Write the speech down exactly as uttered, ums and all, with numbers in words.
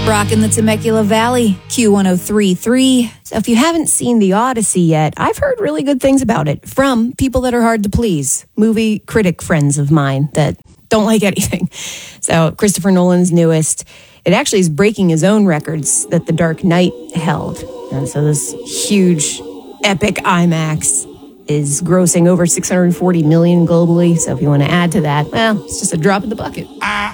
Rockin' the Temecula Valley, Q one oh three point three. So if you haven't seen The Odyssey yet, I've heard really good things about it from people that are hard to please, movie critic friends of mine that don't like anything. So Christopher Nolan's newest, it actually is breaking his own records that The Dark Knight held. And so this huge, epic IMAX is grossing over six hundred forty million dollars globally. So if you want to add to that, well, it's just a drop in the bucket. I